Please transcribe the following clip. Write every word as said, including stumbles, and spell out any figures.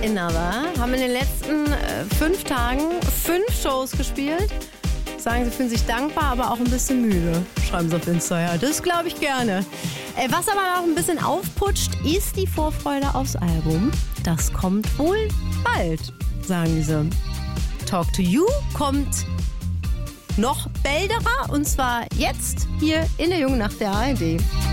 Another haben in den letzten äh, fünf Tagen fünf Shows gespielt. Sagen, sie fühlen sich dankbar, aber auch ein bisschen müde. Schreiben sie auf Insta, ja, das glaube ich gerne. Äh, was aber noch ein bisschen aufputscht, ist die Vorfreude aufs Album. Das kommt wohl bald, sagen sie. Talk to You kommt noch bälderer und zwar jetzt hier in der Jungen Nacht der A R D.